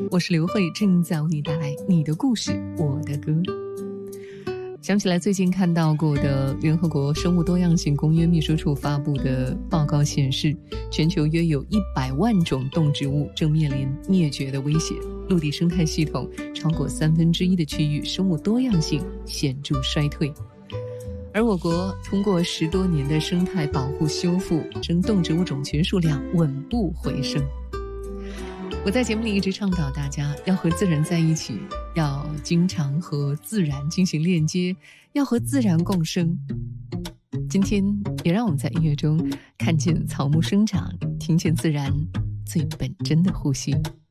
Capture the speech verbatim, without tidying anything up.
我是刘慧，正在为你带来你的故事，我的歌。想起来最近看到过的联合国生物多样性公约秘书处发布的报告显示，全球约有一百万种动植物正面临灭绝的威胁，陆地生态系统超过三分之一的区域生物多样性显著衰退。而我国通过十多年的生态保护修复，生动植物种群数量稳步回升。我在节目里一直倡导大家要和自然在一起，要经常和自然进行链接，要和自然共生。今天也让我们在音乐中看见草木生长，听见自然最本真的呼吸。